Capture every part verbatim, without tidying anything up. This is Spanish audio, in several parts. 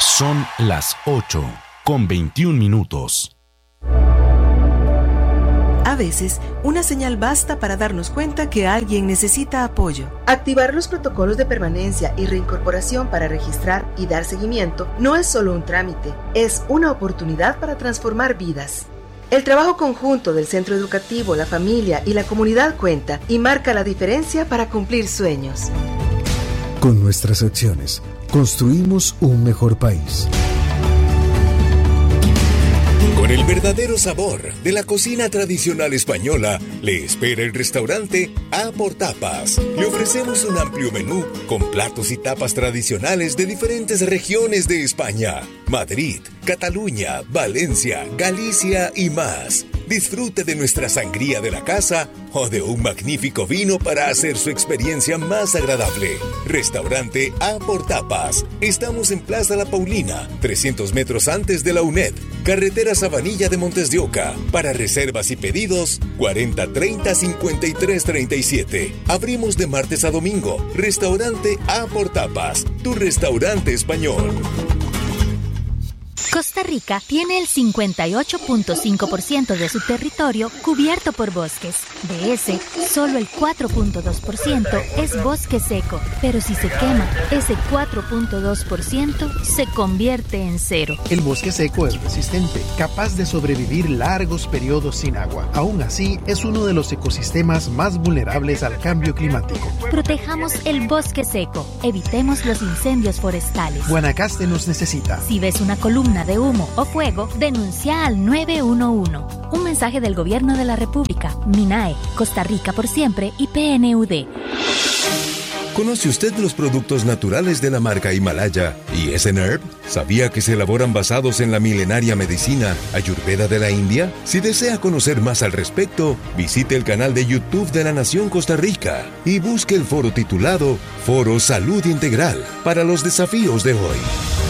Son las ocho con veintiún minutos. A veces, una señal basta para darnos cuenta que alguien necesita apoyo. Activar los protocolos de permanencia y reincorporación para registrar y dar seguimiento no es solo un trámite, es una oportunidad para transformar vidas. El trabajo conjunto del centro educativo, la familia y la comunidad cuenta y marca la diferencia para cumplir sueños. Con nuestras acciones, construimos un mejor país. Con el verdadero sabor de la cocina tradicional española, le espera el restaurante A por Tapas. Le ofrecemos un amplio menú con platos y tapas tradicionales de diferentes regiones de España: Madrid, Cataluña, Valencia, Galicia y más. Disfrute de nuestra sangría de la casa o de un magnífico vino para hacer su experiencia más agradable. Restaurante A por Tapas. Estamos en Plaza La Paulina, trescientos metros antes de la UNED, carretera Sabanilla de Montes de Oca. Para reservas y pedidos, cuarenta treinta cincuenta y tres treinta y siete. Abrimos de martes a domingo. Restaurante A por Tapas, tu restaurante español. Costa Rica tiene el cincuenta y ocho punto cinco por ciento de su territorio cubierto por bosques. De ese, solo el cuatro punto dos por ciento es bosque seco. Pero si se quema, ese cuatro punto dos por ciento se convierte en cero. El bosque seco es resistente, capaz de sobrevivir largos periodos sin agua. Aún así, es uno de los ecosistemas más vulnerables al cambio climático. Protejamos el bosque seco. Evitemos los incendios forestales. Guanacaste nos necesita. Si ves una columna de humo o fuego, denuncia al nueve uno uno. Un mensaje del Gobierno de la República, MINAE, Costa Rica por siempre y P N U D. ¿Conoce usted los productos naturales de la marca Himalaya y S N Herb? ¿Sabía que se elaboran basados en la milenaria medicina Ayurveda de la India? Si desea conocer más al respecto, visite el canal de YouTube de la Nación Costa Rica y busque el foro titulado Foro Salud Integral para los desafíos de hoy.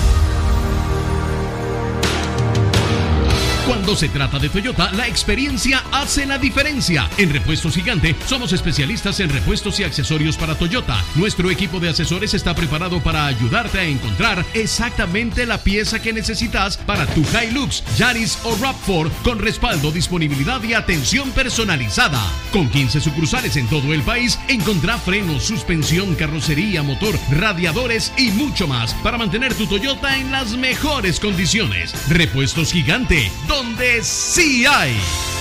Cuando se trata de Toyota, la experiencia hace la diferencia. En Repuestos Gigante, somos especialistas en repuestos y accesorios para Toyota. Nuestro equipo de asesores está preparado para ayudarte a encontrar exactamente la pieza que necesitas para tu Hilux, Yaris o RAV cuatro con respaldo, disponibilidad y atención personalizada. Con quince sucursales en todo el país, encontrá frenos, suspensión, carrocería, motor, radiadores y mucho más para mantener tu Toyota en las mejores condiciones. Repuestos Gigante, donde sí hay.